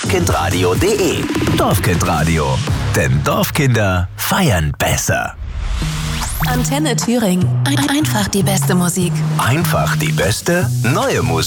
dorfkindradio.de. Dorfkindradio. Denn Dorfkinder feiern besser. Antenne Thüringen. Einfach die beste Musik. Einfach die beste neue Musik.